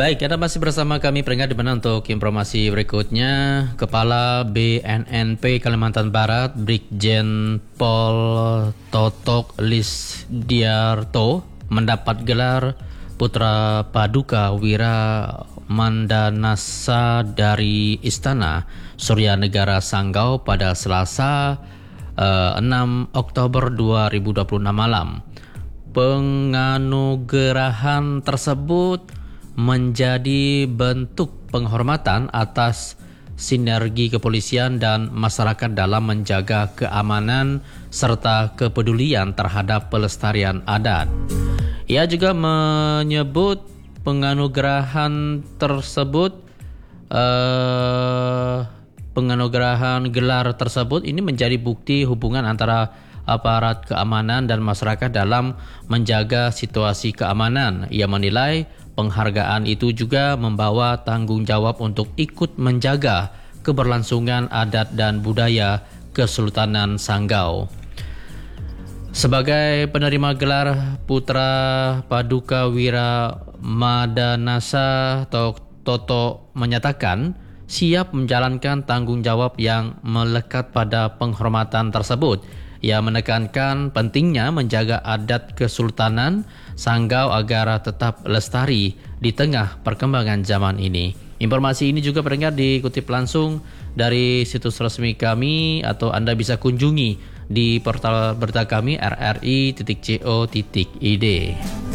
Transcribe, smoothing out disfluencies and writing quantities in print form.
Baik, Anda masih bersama kami pendengar di mana untuk informasi berikutnya. Kepala BNNP Kalimantan Barat, Brigjen Pol Totok Lisdiarto mendapat gelar Putra Paduka Wira Mandanasa dari Istana Surya Negara Sanggau pada Selasa 6 Oktober 2026 malam. Penganugerahan tersebut menjadi bentuk penghormatan atas sinergi kepolisian dan masyarakat dalam menjaga keamanan serta kepedulian terhadap pelestarian adat. Ia juga menyebut penganugerahan tersebut penganugerahan gelar tersebut ini menjadi bukti hubungan antara aparat keamanan dan masyarakat dalam menjaga situasi keamanan. Ia menilai penghargaan itu juga membawa tanggung jawab untuk ikut menjaga keberlangsungan adat dan budaya Kesultanan Sanggau. Sebagai penerima gelar Putra Paduka Wira Mandanasa, Toto menyatakan siap menjalankan tanggung jawab yang melekat pada penghormatan tersebut. Ia menekankan pentingnya menjaga adat Kesultanan Sanggau agar tetap lestari di tengah perkembangan zaman ini. Informasi ini juga pendengar dikutip langsung dari situs resmi kami atau Anda bisa kunjungi di portal berita kami rri.co.id.